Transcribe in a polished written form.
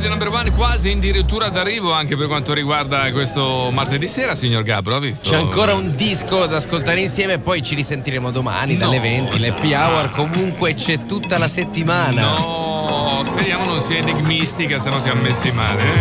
Radio Number One quasi addirittura d'arrivo anche per quanto riguarda questo martedì sera, signor Gabro, ha visto? C'è ancora un disco da ascoltare insieme e poi ci risentiremo domani dalle 20, l'Happy Hour comunque c'è tutta la settimana. No, speriamo non sia enigmistica, se no siamo messi male.